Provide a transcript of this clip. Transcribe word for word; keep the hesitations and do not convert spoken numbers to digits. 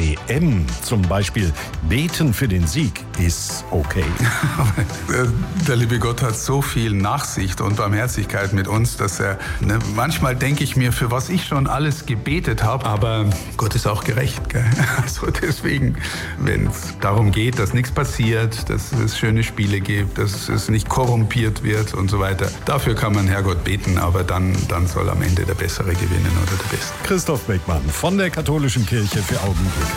W M zum Beispiel beten für den Sieg ist okay. Der liebe Gott hat so viel Nachsicht und Barmherzigkeit mit uns, dass er, ne, manchmal denke ich mir, für was ich schon alles gebetet habe, aber Gott ist auch gerecht. Gell? Also deswegen, wenn es darum geht, dass nichts passiert, dass es schöne Spiele gibt, dass es nicht korrumpiert wird und so weiter, dafür kann man Herrgott beten, aber dann, dann soll am Ende der Bessere gewinnen oder der Beste. Christoph Beckmann von der Katholischen Kirche für Augenblick.